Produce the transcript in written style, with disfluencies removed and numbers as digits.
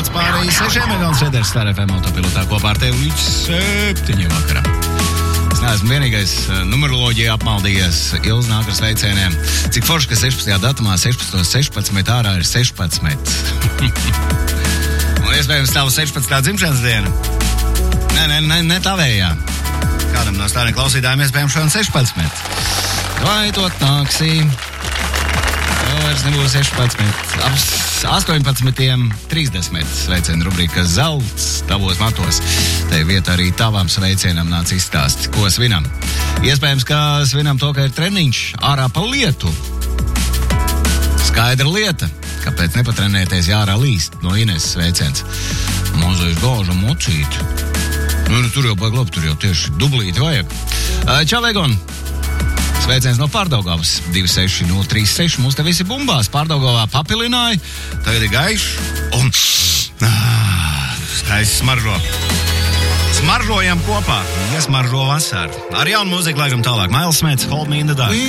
minūtes pārējai 6. Megons Reders Star FM autopilotā kopā ar tevi līdz 7 vakarā. Es neesmu vienīgais numeroloģija apmaldījies Ilz nāk ar sveicieniem. Cik forši, ka 16. datumā 16. ārā ir 16. Un iespējams tavu 16. dzimšanas dienu. Ne tavējā. Kādam no stādiem klausītājiem iespējams šodien 16. Vai tot nāksī? Vairs nebūs 16. Ap 18.30 sveicienu rubrika Zelts tavos matos. Te vieta arī tavam sveicienam nāc izstāst, ko svinam. Iespējams, ka svinam to, ka ir treniņš ārā pa lietu. Skaidra lieta. Kāpēc nepatrenēties, ja ārā līst? No Ines sveiciens. Mozais gauža mocīt. Tur jau baigi labi, tur jau tieši dublīti vajag. Čau, Egon! Sveiciens no Pārdaugavas 26036. Mums te visi bumbās. Pārdaugavā papilināja. Tagad ir gaišs un skaisti smaržo. Smaržojam kopā. Iesmaržo vasaru. Ar jaunu mūziku laikam tālāk. Mails Smets, Hold Me in the Dark.